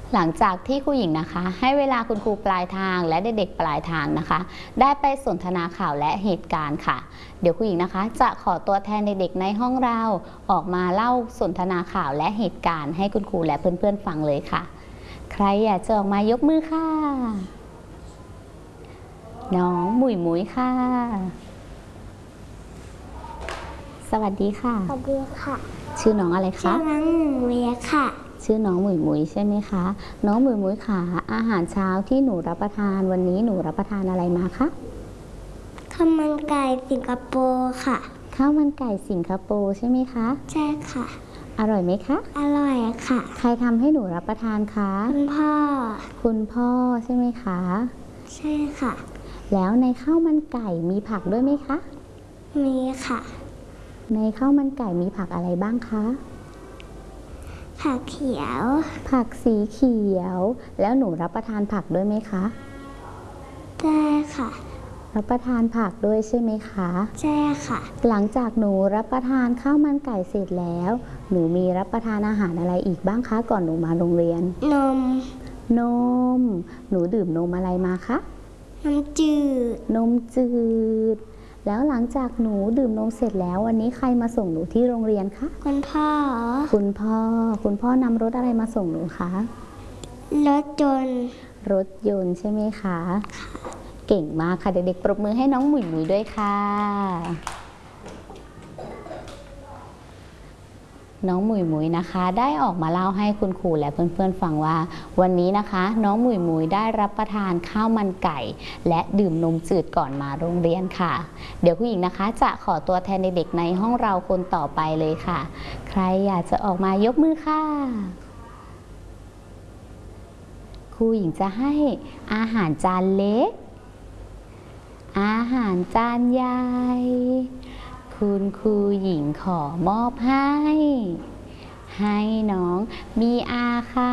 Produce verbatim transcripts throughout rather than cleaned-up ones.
หลังจากที่ครูหญิงนะคะให้เวลาคุณครูปลายทางและเด็กๆปลายทางนะคะได้ไปสนทนาข่าวและเหตุการณ์ค่ะเดี๋ยวครูหญิงนะคะจะขอตัวแทนเด็กๆในห้องเราออกมาเล่าสนทนาข่าวและเหตุการณ์ให้คุณครูและเพื่อนๆฟังเลยค่ะใครอยากจะออกมายกมือค่ะน้องหมุยหมุยค่ะสวัสดีค่ะสวัสดีค่ะชื่อน้องอะไรคะชื่อน้องหมุยหมุยค่ะชื่อน้องหมุยหมุยใช่ไหมคะน้องหมุยหมุยค่ะอาหารเช้าที่หนูรับประทานวันนี้หนูรับประทานอะไรมาคะข้าวมันไก่สิงคโปร์ค่ะข้าวมันไก่สิงคโปร์ใช่ไหมคะใช่ค่ะอร่อยไหมคะอร่อยค่ะใครทำให้หนูรับประทานคะคุณพ่อคุณพ่อใช่ไหมคะใช่ค่ะแล้วในข้าวมันไก่มีผักด้วยไหมคะมีค่ะในข้าวมันไก่มีผักอะไรบ้างคะผักเขียวผักสีเขียวแล้วหนูรับประทานผักด้วยไหมคะได้ค่ะรับประทานผักด้วยใช่ไหมคะใช่ค่ะหลังจากหนูรับประทานข้าวมันไก่เสร็จแล้วหนูมีรับประทานอาหารอะไรอีกบ้างคะก่อนหนูมาโรงเรียนนมนมหนูดื่มนมอะไรมาคะนมจืดนมจืดแล้วหลังจากหนูดื่มนมเสร็จแล้ววันนี้ใครมาส่งหนูที่โรงเรียนคะคุณพ่อคุณพ่อคุณพ่อนำรถอะไรมาส่งหนูคะรถยนต์รถยนต์ใช่ไหมคะเก่งมากค่ะเด็กๆปรบมือให้น้องหมุยหมุยด้วยค่ะน้องหมุยหมุยนะคะได้ออกมาเล่าให้คุณครูและเพื่อนๆฟังว่าวันนี้นะคะน้องหมุยหมุยได้รับประทานข้าวมันไก่และดื่มนมจืดก่อนมาโรงเรียนค่ะเดี๋ยวผู้หญิงนะคะจะขอตัวแทนเด็กๆในห้องเราคนต่อไปเลยค่ะใครอยากจะออกมายกมือค่ะครูหญิงจะให้อาหารจานเล็กอาหารจานใหญ่คุณครูหญิงขอมอบให้ให้น้องมีอาค่ะ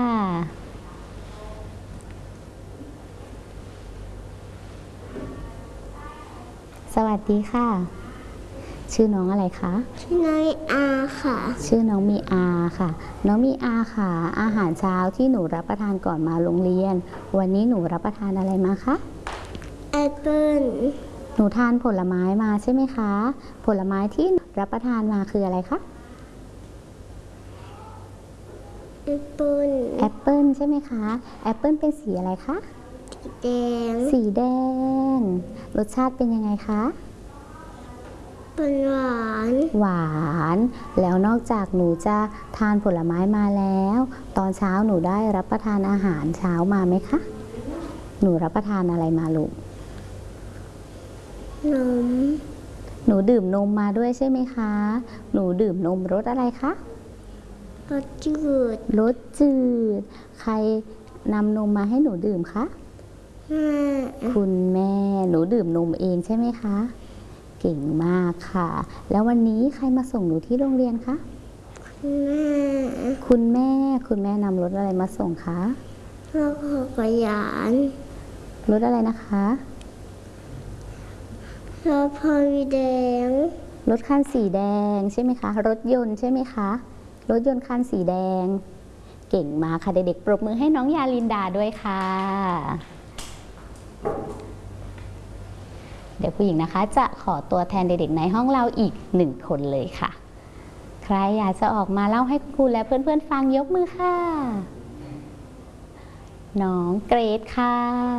สวัสดีค่ะชื่อน้องอะไรคะชื่อน้องอาค่ะชื่อน้องมีอาค่ะน้องมีอาค่ะอาหารเช้าที่หนูรับประทานก่อนมาโรงเรียนวันนี้หนูรับประทานอะไรมาคะแอปเปิ้ลหนูทานผลไม้มาใช่ไหมคะผลไม้ที่รับประทานมาคืออะไรคะแอปเปิ้ลแอปเปิ้ลใช่ไหมคะแอปเปิ้ลเป็นสีอะไรคะสีแดงสีแดงรสชาติเป็นยังไงคะเป็นหวานหวานแล้วนอกจากหนูจะทานผลไม้มาแล้วตอนเช้าหนูได้รับประทานอาหารเช้ามาไหมคะหนูรับประทานอะไรมาลูกนมหนูดื่มนมมาด้วยใช่ไหมคะหนูดื่มนมรสอะไรคะรสจืดรสจืดใครนำนมมาให้หนูดื่มคะคุณแม่หนูดื่มนมเองใช่ไหมคะเก่งมากค่ะแล้ววันนี้ใครมาส่งหนูที่โรงเรียนคะคุณแม่คุณแม่นำรถอะไรมาส่งคะรถจักรยานรถอะไรนะคะรถพอวีแดงรถคันสีแดงใช่ไหมคะรถยนต์ใช่ไหมคะรถยนต์คันสีแดงเก่งมากค่ะเด็กๆปรบมือให้น้องยาลินดาด้วยค่ะเดี๋ยวผู้หญิงนะคะจะขอตัวแทนเด็กๆในห้องเราอีกหนึ่งคนเลยค่ะใครอยากจะออกมาเล่าให้คุณครูและเพื่อนๆฟังยกมือค่ะน้องเกรซค่ะ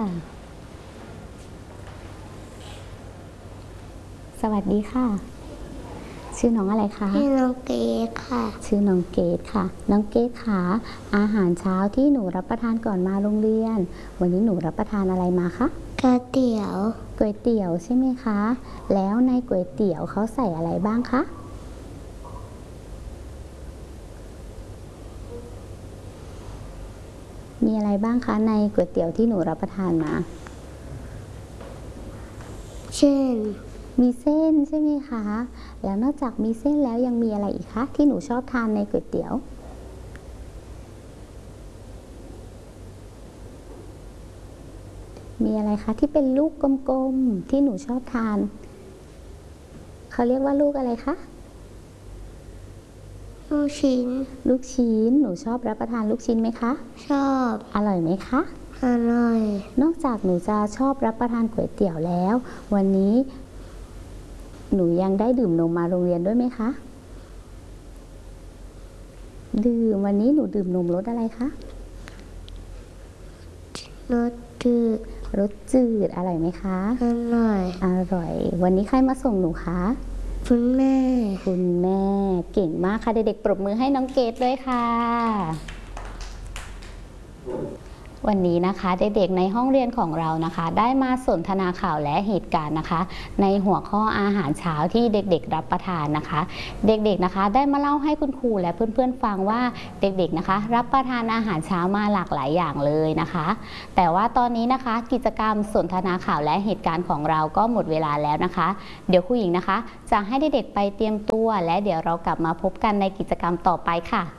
สวัสดีค่ะชื่อน้องอะไรคะชื่อน้องเกดค่ะชื่อน้องเกดค่ะน้องเกดค่ะอาหารเช้าที่หนูรับประทานก่อนมาโรงเรียนวันนี้หนูรับประทานอะไรมาคะก๋วยเตี๋ยวก๋วยเตี๋ยวใช่ไหมคะแล้วในก๋วยเตี๋ยวเขาใส่อะไรบ้างคะมีอะไรบ้างคะในก๋วยเตี๋ยวที่หนูรับประทานมาเช่นมีเส้นใช่ไหมคะแล้วนอกจากมีเส้นแล้วยังมีอะไรอีกคะที่หนูชอบทานในก๋วยเตี๋ยวมีอะไรคะที่เป็นลูกกลมๆที่หนูชอบทานเขาเรียกว่าลูกอะไรคะลูกชิ้นลูกชิ้น หนูชอบรับประทานลูกชิ้นไหมคะชอบอร่อยไหมคะอร่อยนอกจากหนูจะชอบรับประทานก๋วยเตี๋ยวแล้ว วันนี้ หนูยังได้ดื่มนมมาโรงเรียนด้วยไหมคะ ดื่มวันนี้หนูดื่มนมรสอะไรคะรสจืดรสจืดอร่อยไหมคะอร่อยอร่อย วันนี้ใครมาส่งหนูคะคุณแม่คุณแม่เก่งมากค่ะเด็กๆปรบมือให้น้องเกดด้วยค่ะ วันนี้นะคะเด็กๆในห้องเรียนของเรานะคะ ได้มาสนทนาข่าวและเหตุการณ์นะคะ ในหัวข้ออาหารเช้าที่เด็กๆรับประทานนะคะ เด็กๆนะคะได้มาเล่าให้คุณครูและเพื่อนๆฟังว่าเด็กๆนะคะ รับประทานอาหารเช้ามาหลากหลายอย่างเลยนะคะ แต่ว่าตอนนี้นะคะกิจกรรมสนทนาข่าวและเหตุการณ์ของเราก็หมดเวลาแล้วนะคะ เดี๋ยวครูหญิงนะคะ จะให้เด็กๆไปเตรียมตัวและเดี๋ยวเรากลับมาพบกันในกิจกรรมต่อไปค่ะ